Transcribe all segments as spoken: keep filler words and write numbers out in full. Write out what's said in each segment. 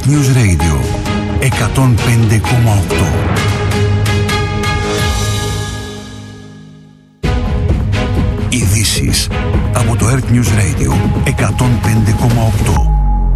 Earth News Radio εκατόν πέντε κόμμα οκτώ. Ειδήσεις από το Earth News Radio εκατόν πέντε κόμμα οκτώ.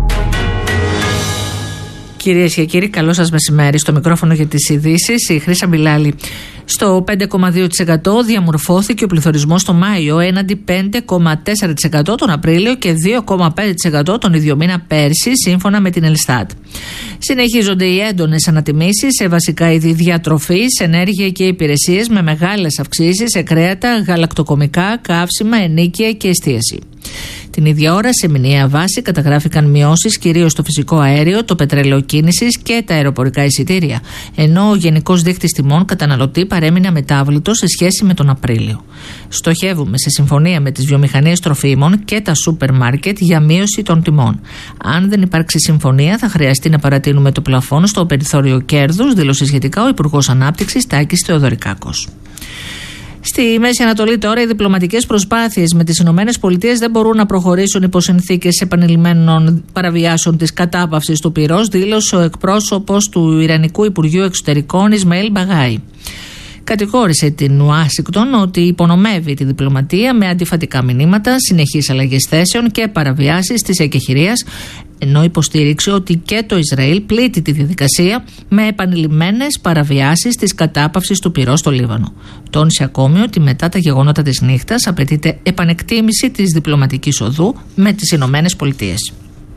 Κυρίες και κύριοι, καλό σας μεσημέρι. Στο μικρόφωνο για τις ειδήσεις η Χρύσα Μπιλάλη. Στο πέντε κόμμα δύο τοις εκατό διαμορφώθηκε ο πληθωρισμός το Μάιο, έναντι πέντε κόμμα τέσσερα τοις εκατό τον Απρίλιο και δύο κόμμα πέντε τοις εκατό τον ίδιο μήνα πέρσι, σύμφωνα με την Ελστάτ. Συνεχίζονται οι έντονες ανατιμήσεις σε βασικά είδη διατροφής, ενέργεια και υπηρεσίες, με μεγάλες αυξήσεις σε κρέατα, γαλακτοκομικά, καύσιμα, ενοίκια και εστίαση. Την ίδια ώρα, σε μηνιαία βάση, καταγράφηκαν μειώσεις κυρίως στο φυσικό αέριο, το πετρέλαιο κίνησης και τα αεροπορικά εισιτήρια, ενώ ο γενικός δείκτης τιμών καταναλωτή παρέμεινε αμετάβλητος σε σχέση με τον Απρίλιο. Στοχεύουμε σε συμφωνία με τις βιομηχανίες τροφίμων και τα σούπερ μάρκετ για μείωση των τιμών. Αν δεν υπάρξει συμφωνία, θα χρειαστεί να παρατείνουμε το πλαφόν στο περιθώριο κέρδους, δήλωσε σχετικά ο Υπουργός Ανάπτυξης Τάκης Θεοδωρικάκος. Στη Μέση Ανατολή τώρα οι διπλωματικές προσπάθειες με τις Ηνωμένες Πολιτείες δεν μπορούν να προχωρήσουν υπό συνθήκες επανειλημμένων παραβιάσεων της κατάπαυσης του πυρός, δήλωσε ο εκπρόσωπος του Ιρανικού Υπουργείου Εξωτερικών Ισμαήλ Μπαγάη. Κατηγόρησε την Ουάσιγκτον ότι υπονομεύει τη διπλωματία με αντιφατικά μηνύματα, συνεχείς αλλαγές θέσεων και παραβιάσεις της εκεχηρίας, ενώ υποστήριξε ότι και το Ισραήλ πλήττει τη διαδικασία με επανειλημμένες παραβιάσεις της κατάπαυσης του πυρός στο Λίβανο. Τόνισε ακόμη ότι μετά τα γεγονότα της νύχτας απαιτείται επανεκτίμηση της διπλωματικής οδού με τις Ηνωμένες Πολιτείες.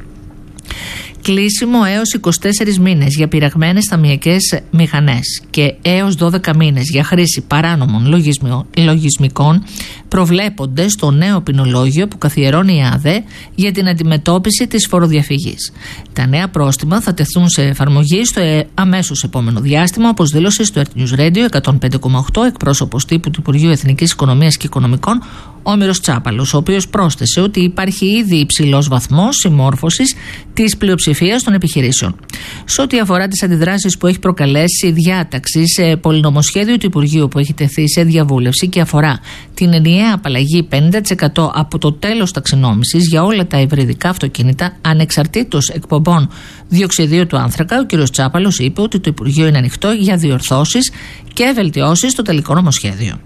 Κλείσιμο έως είκοσι τέσσερις μήνες για πειραγμένες ταμειακές μηχανές και έως δώδεκα μήνες για χρήση παράνομων λογισμικών προβλέπονται στο νέο ποινολόγιο που καθιερώνει η ΑΔΕ για την αντιμετώπιση της φοροδιαφυγής. Τα νέα πρόστιμα θα τεθούν σε εφαρμογή στο αμέσως επόμενο διάστημα, όπως δήλωσε στο Earth News Radio εκατόν πέντε κόμμα οκτώ εκπρόσωπος τύπου του Υπουργείου Εθνικής Οικονομίας και Οικονομικών, Όμηρος Τσάπαλος, ο οποίος πρόσθεσε ότι υπάρχει ήδη υψηλός βαθμός συμμόρφωσης της πλειοψηφίας των επιχειρήσεων. Σε ό,τι αφορά τις αντιδράσεις που έχει προκαλέσει η διάταξη σε πολυνομοσχέδιο του Υπουργείου που έχει τεθεί σε διαβούλευση και αφορά την ενιαία απαλλαγή πενήντα τοις εκατό από το τέλος ταξινόμησης για όλα τα υβριδικά αυτοκίνητα ανεξαρτήτως εκπομπών διοξιδίου του άνθρακα, ο κ. Τσάπαλος είπε ότι το Υπουργείο είναι ανοιχτό για διορθώσεις και βελτιώσεις στο τελικό νομοσχέδιο.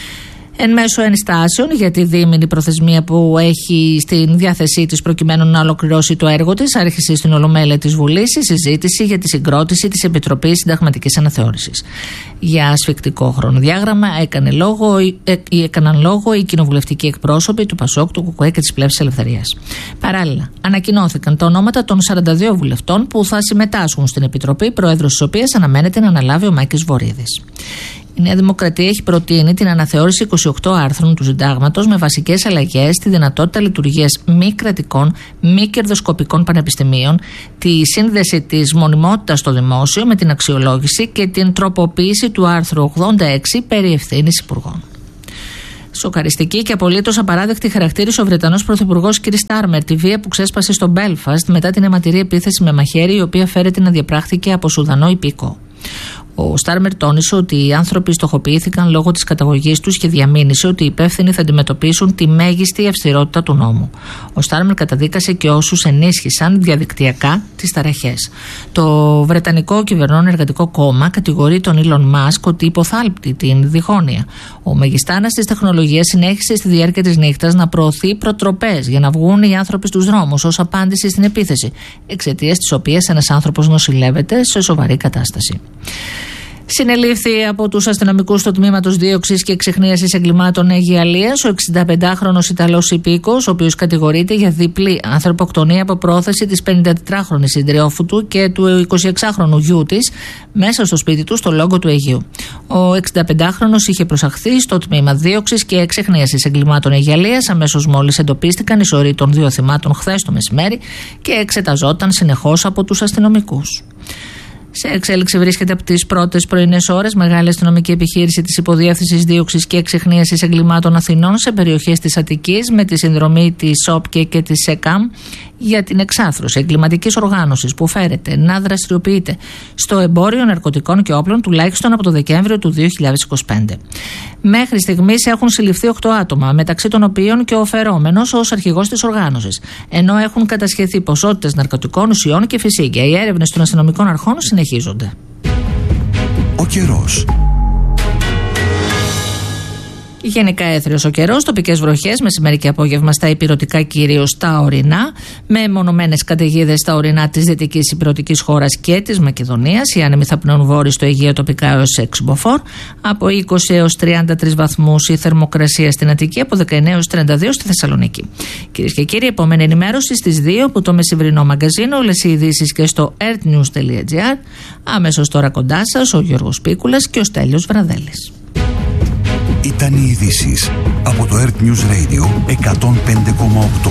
Εν μέσω ενστάσεων για τη δίμηνη προθεσμία που έχει στην διάθεσή της προκειμένου να ολοκληρώσει το έργο της, άρχισε στην Ολομέλεια της Βουλής η συζήτηση για τη συγκρότηση της Επιτροπής Συνταγματικής Αναθεώρησης. Για σφικτικό χρονοδιάγραμμα έκανε λόγο, ε, έκαναν λόγο οι κοινοβουλευτικοί εκπρόσωποι του ΠΑΣΟΚ, του ΚΚΕ και της Πλεύσης Ελευθερίας. Παράλληλα, ανακοινώθηκαν τα ονόματα των σαράντα δύο βουλευτών που θα συμμετάσχουν στην Επιτροπή, πρόεδρος της οποίας αναμένεται να αναλάβει ο Μάκης Βορίδης. Η Νέα Δημοκρατία έχει προτείνει την αναθεώρηση είκοσι οκτώ άρθρων του Συντάγματος με βασικές αλλαγές στη δυνατότητα λειτουργίας μη κρατικών, μη κερδοσκοπικών πανεπιστημίων, τη σύνδεση της μονιμότητας στο δημόσιο με την αξιολόγηση και την τροποποίηση του άρθρου ογδόντα έξι περί ευθύνης υπουργών. Σοκαριστική και απολύτως απαράδεκτη χαρακτήρισε ο Βρετανός Πρωθυπουργός κ. Στάρμερ τη βία που ξέσπασε στο Μπέλφαστ μετά την αιματηρή επίθεση με μαχαίρι, η οποία φέρεται να διαπράχθηκε από Σουδανό υπήκο. Ο Στάρμερ τόνισε ότι οι άνθρωποι στοχοποιήθηκαν λόγω της καταγωγής τους και διαμήνυσε ότι οι υπεύθυνοι θα αντιμετωπίσουν τη μέγιστη αυστηρότητα του νόμου. Ο Στάρμερ καταδίκασε και όσους ενίσχυσαν διαδικτυακά τις ταραχές. Το Βρετανικό Κυβερνών Εργατικό Κόμμα κατηγορεί τον Ήλον Μάσκ ότι υποθάλπτει την διχόνοια. Ο μεγιστάνας της τεχνολογίας συνέχισε στη διάρκεια της νύχτας να προωθεί προτροπές για να βγουν οι άνθρωποι στους δρόμους ως απάντηση στην επίθεση, εξαιτίας της οποίας ένας άνθρωπος νοσηλεύεται σε σοβαρή κατάσταση. Συνελήφθη από τους αστυνομικούς του τμήματος δίωξης και εξεχνίασης εγκλημάτων Αίγυ Αλίας ο εξηνταπεντάχρονος Ιταλός υπήκος, ο οποίος κατηγορείται για διπλή ανθρωποκτονία από πρόθεση της πενηντατετράχρονης συντριόφου του και του εικοσιεξάχρονου γιού της μέσα στο σπίτι του στο Λόγκο του Αιγαίου. Ο εξηνταπεντάχρονος είχε προσαχθεί στο τμήμα δίωξης και εξεχνίασης εγκλημάτων Αίγυ Αλίας αμέσως μόλις εντοπίστηκαν οι σωροί των δύο θυμάτων χθες το μεσημέρι και εξεταζόταν συνεχώς από τους αστυνομικούς. Σε εξέλιξη βρίσκεται από τις πρώτες πρωινές ώρες μεγάλη αστυνομική επιχείρηση της Υποδιεύθυνσης Δίωξης και Εξεχνίασης Εγκλημάτων Αθηνών σε περιοχές της Αττικής με τη συνδρομή της ΟΠΚΕ και της ΕΚΑΜ για την εξάρθρωση εγκληματικής οργάνωσης που φέρεται να δραστηριοποιείται στο εμπόριο ναρκωτικών και όπλων τουλάχιστον από το Δεκέμβριο του δύο χιλιάδες είκοσι πέντε. Μέχρι στιγμής έχουν συλληφθεί οκτώ άτομα, μεταξύ των οποίων και ο φερόμενος ως αρχηγός της οργάνωσης, ενώ έχουν κατασχεθεί ποσότητες ναρκωτικών ουσιών και φυσίγγια. Οι έρευνες των αστυνομικών αρχών συνεχίζονται. Ο καιρός. Γενικά έθριος ο καιρός, τοπικές βροχές μεσημέρι και απόγευμα στα ηπειρωτικά, κυρίως στα ορεινά, με μονομένες καταιγίδες στα ορεινά της δυτικής ηπειρωτικής χώρας και της Μακεδονίας. Οι άνεμοι θα πνέουν βόρειοι στο Αιγαίο τοπικά έως έξι μποφόρ, από είκοσι έως τριάντα τρεις βαθμούς η θερμοκρασία στην Αττική, από δεκαεννέα έως τριάντα δύο στη Θεσσαλονίκη. Κυρίες και κύριοι, επόμενη ενημέρωση στις δύο από το μεσημβρινό μαγκαζίνο, όλες οι ειδήσεις και στο earthnews τελεία gr. Αμέσως τώρα κοντά σας ο Γιώργος Πίκουλας και ο Στέλιος Βραδέλης. Ήταν οι ειδήσεις από το Earth News Radio εκατόν πέντε κόμμα οκτώ.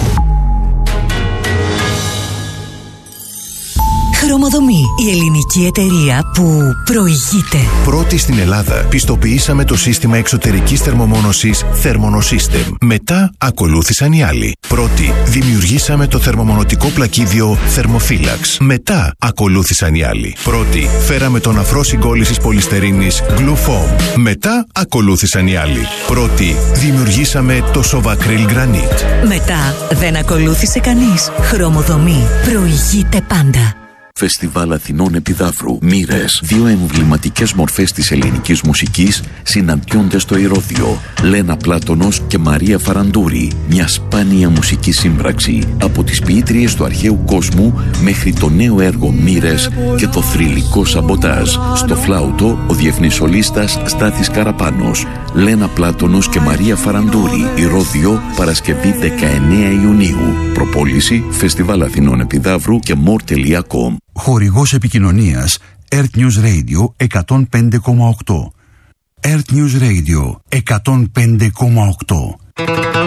Χρωμοδομή, η ελληνική εταιρεία που προηγείται. Πρώτη στην Ελλάδα, πιστοποιήσαμε το σύστημα εξωτερικής θερμομόνωσης Thermonosystem. Μετά ακολούθησαν οι άλλοι. Πρώτη, δημιουργήσαμε το θερμομονωτικό πλακίδιο Thermophilax. Μετά ακολούθησαν οι άλλοι. Πρώτη, φέραμε τον αφρό συγκόλλησης πολυστερίνης Glufoam. Μετά ακολούθησαν οι άλλοι. Πρώτη, δημιουργήσαμε το Sovacryl Granite. Μετά δεν ακολούθησε κανείς. Χρωμοδομή, προηγείται πάντα. Φεστιβάλ Αθηνών Επιδαύρου. Μοίρες. Δύο εμβληματικές μορφές της ελληνικής μουσικής συναντιόνται στο Ηρώδειο. Λένα Πλάτωνος και Μαρία Φαραντούρη. Μια σπάνια μουσική σύμπραξη. Από τις ποιήτριες του αρχαίου κόσμου μέχρι το νέο έργο Μοίρες και το θρυλικό Σαμποτάζ. Στο φλάουτο ο διεθνής σολίστας Στάθης Καραπάνος. Λένα Πλάτωνος και Μαρία Φαραντούρη. Ηρώδειο, Παρασκευή δεκαεννέα Ιουνίου. Προπόληση Φεστιβάλ Αθηνών Επιδαύρου και more τελεία com. Χορηγός επικοινωνίας Earth News Radio εκατόν πέντε κόμμα οκτώ. Earth News Radio εκατόν πέντε κόμμα οκτώ.